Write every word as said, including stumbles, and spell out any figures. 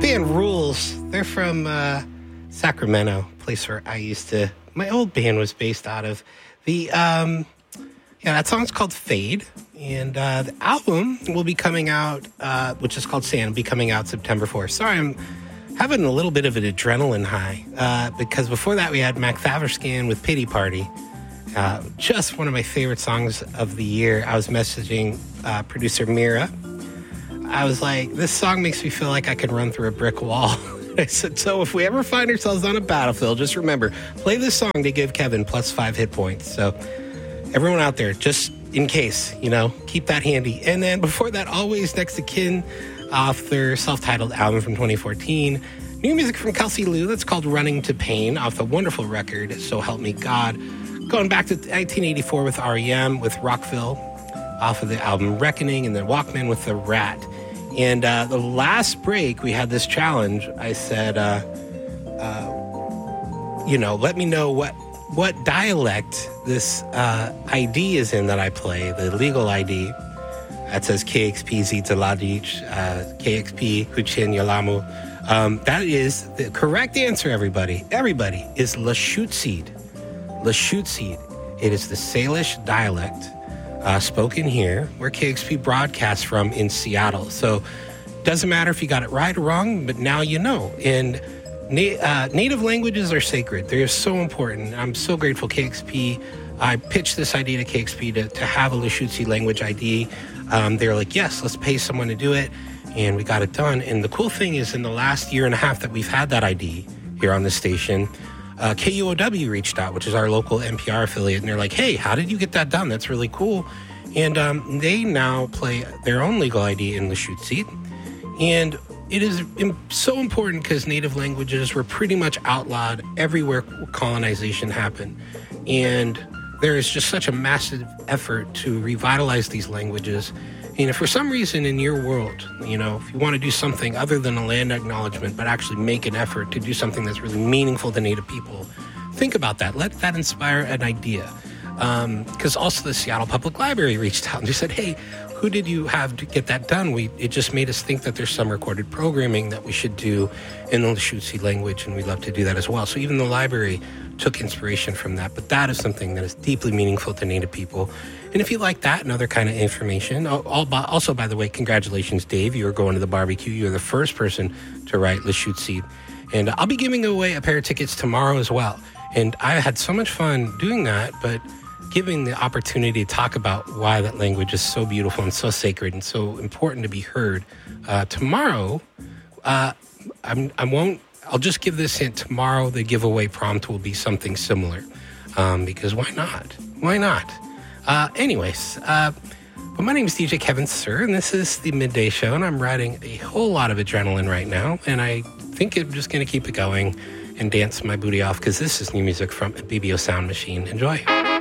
band rules. They're from uh, Sacramento, place where I used to, my old band was based out of. The, um, yeah, that song's called Fade. And uh, the album will be coming out, uh, which is called Sand, will be coming out September fourth. Sorry, I'm having a little bit of an adrenaline high uh, because before that we had Mac Faverscan with Pity Party. Uh, just one of my favorite songs of the year. I was messaging uh, producer Mira. I was like, this song makes me feel like I could run through a brick wall. I said, so if we ever find ourselves on a battlefield, just remember, play this song to give Kevin plus five hit points. So everyone out there, just in case, you know, keep that handy. And then before that, Always Next to Kin off their self-titled album from twenty fourteen. New music from Kelsey Lou that's called Running to Pain off the wonderful record So Help Me God. Going back to nineteen eighty-four with R E M with Rockville off of the album Reckoning, and then Walkman with The Rat. And uh, the last break, we had this challenge. I said, uh, uh, you know, let me know what what dialect this uh, I D is in that I play, the legal I D. That says K X P Zitaladic, uh, K X P Huchin Yalamu. Um, that is the correct answer, everybody. Everybody is Lashutseed. Lashutseed. It is the Salish dialect uh, spoken here, where K X P broadcasts from in Seattle. So doesn't matter if you got it right or wrong, but now you know. And na- uh, native languages are sacred. They're so important. I'm so grateful K X P. I pitched this idea to K X P to, to have a Lashutsi language I D. Um, they were like, yes, let's pay someone to do it. And we got it done. And the cool thing is in the last year and a half that we've had that I D here on the station, Uh, K U O W reached out, which is our local N P R affiliate, and they're like, hey, how did you get that done? That's really cool. And um, they now play their own legal I D in Lashutsi. And it is im- so important because native languages were pretty much outlawed everywhere colonization happened. And there is just such a massive effort to revitalize these languages. And if for some reason in your world, you know, if you want to do something other than a land acknowledgement, but actually make an effort to do something that's really meaningful to Native people, think about that. Let that inspire an idea. Because um, also the Seattle Public Library reached out and they said, hey, who did you have to get that done? We It just made us think that there's some recorded programming that we should do in the Lashutsi language, and we'd love to do that as well. So even the library took inspiration from that. But that is something that is deeply meaningful to Native people. And if you like that and other kind of information, also, by the way, congratulations, Dave. You are going to the barbecue. You're the first person to write Lashutsi. And I'll be giving away a pair of tickets tomorrow as well. And I had so much fun doing that, but giving the opportunity to talk about why that language is so beautiful and so sacred and so important to be heard. Uh, tomorrow, uh, I'm, I won't, I'll just give this hint. Tomorrow, the giveaway prompt will be something similar. Um, because why not? Why not? Uh, anyways, uh, well, my name is D J Kevin Sir, and this is the Midday Show, and I'm riding a whole lot of adrenaline right now, and I think I'm just going to keep it going and dance my booty off, because this is new music from B B O Sound Machine. Enjoy.